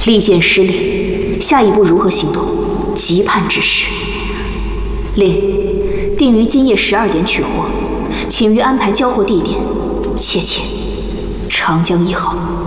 利剑失令，下一步如何行动？急盼指示。令，定于今夜12点取货，请于安排交货地点，切切，长江1号。